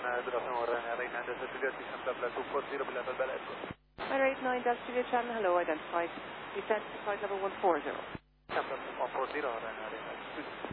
good afternoon, Ryanair 89 Juliet, December 240, level Bel Air. Ryanair 89 Juliet, Channel, hello, identified. Descent to flight level 140. December 140, Ryanair 89.